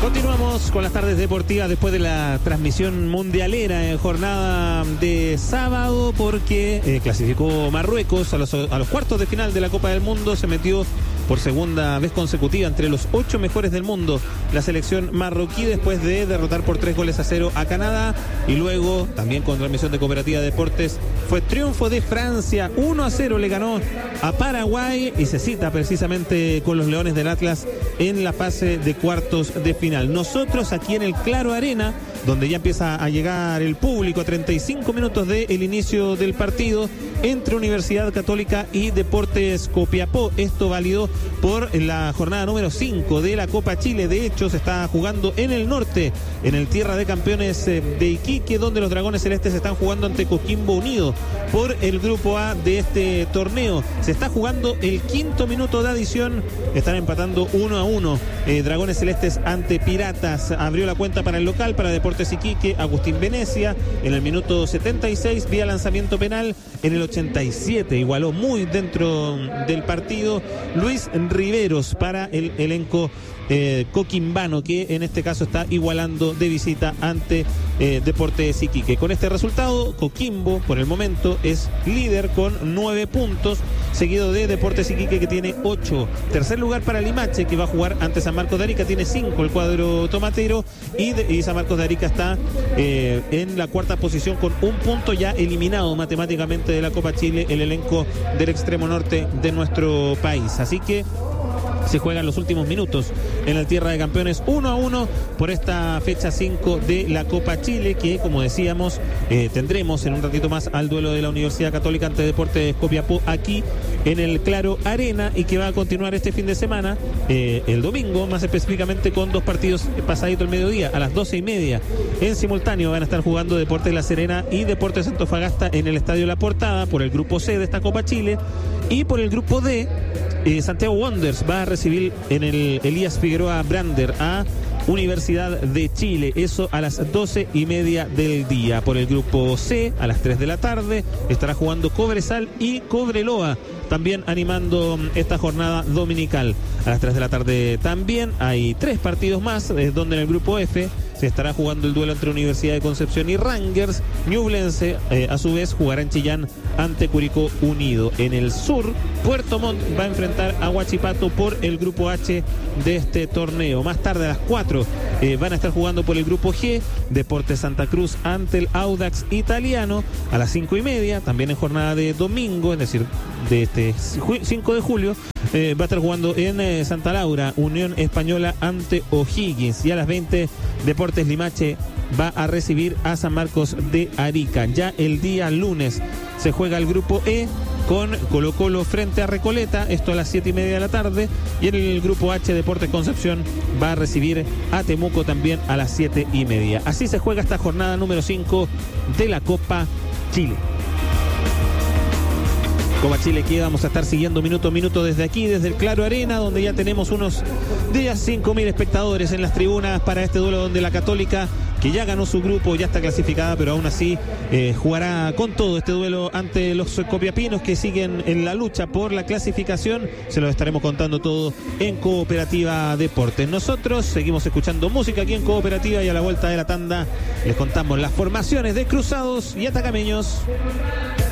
Continuamos con las tardes deportivas después de la transmisión mundialera en jornada de sábado, porque clasificó Marruecos a los cuartos de final de la Copa del Mundo. Se metió por segunda vez consecutiva entre los 8 mejores del mundo la selección marroquí, después de derrotar por 3-0 a Canadá, y luego también con transmisión de Cooperativa Deportes fue triunfo de Francia. 1-0 le ganó a Paraguay y se cita precisamente con los Leones del Atlas en la fase de cuartos de final. Nosotros aquí en el Claro Arena, donde ya empieza a llegar el público a 35 minutos del inicio del partido entre Universidad Católica y Deportes Copiapó. Esto válido por la jornada número 5 de la Copa Chile. De hecho, se está jugando en el norte, en el Tierra de Campeones de Iquique, donde los Dragones Celestes están jugando ante Coquimbo Unido por el grupo A de este torneo. Se está jugando el quinto minuto de adición. Están empatando 1-1 Dragones Celestes ante Piratas. Abrió la cuenta para el local, para Deportes Iquique, Agustín Venecia en el minuto 76 vía lanzamiento penal. En el 87 igualó muy dentro del partido Luis Riveros para el elenco coquimbano, que en este caso está igualando de visita ante Deportes Iquique. Con este resultado, Coquimbo por el momento es líder con 9 puntos, seguido de Deportes Iquique, que tiene 8. Tercer lugar para Limache, que va a jugar ante San Marcos de Arica, tiene 5 el cuadro tomatero, y San Marcos de Arica está en la cuarta posición con 1 punto, ya eliminado matemáticamente de la Copa Chile el elenco del extremo norte de nuestro país. Así que se juegan los últimos minutos en el Tierra de Campeones, 1-1 por esta fecha 5 de la Copa Chile, que, como decíamos, tendremos en un ratito más al duelo de la Universidad Católica ante Deportes Copiapó aquí en el Claro Arena, y que va a continuar este fin de semana, el domingo, más específicamente con 2 partidos pasadito el mediodía, a las 12:30 en simultáneo van a estar jugando Deportes La Serena y Deportes Antofagasta en el Estadio La Portada por el grupo C de esta Copa Chile, y por el grupo D Santiago Wanderers va a recibir en el Elías Figueroa Brander a Universidad de Chile, eso a las 12:30 del día. Por el grupo C, a las 3 de la tarde, estará jugando Cobresal y Cobreloa, también animando esta jornada dominical. A las 3 de la tarde también hay 3 partidos más, donde en el grupo F se estará jugando el duelo entre Universidad de Concepción y Rangers. Ñublense, a su vez, jugará en Chillán ante Curicó Unido. En el sur, Puerto Montt va a enfrentar a Huachipato por el grupo H de este torneo. Más tarde, a las 4, van a estar jugando por el grupo G, Deportes Santa Cruz ante el Audax Italiano. A las 5:30, también en jornada de domingo, es decir, de este 5 de julio, va a estar jugando en Santa Laura, Unión Española ante O'Higgins. Y a las 20, Deportes Limache va a recibir a San Marcos de Arica. Ya el día lunes se juega el grupo E con Colo Colo frente a Recoleta, esto a las 7:30 de la tarde, y en el grupo H, Deportes Concepción va a recibir a Temuco también a las 7:30. Así se juega esta jornada número 5 de la Copa Chile. Copa Chile, que vamos a estar siguiendo minuto a minuto desde aquí, desde el Claro Arena, donde ya tenemos unos días 5.000 espectadores en las tribunas para este duelo, donde la Católica, que ya ganó su grupo, ya está clasificada, pero aún así jugará con todo este duelo ante los copiapinos, que siguen en la lucha por la clasificación. Se lo estaremos contando todo en Cooperativa Deportes. Nosotros seguimos escuchando música aquí en Cooperativa, y a la vuelta de la tanda les contamos las formaciones de Cruzados y Atacameños.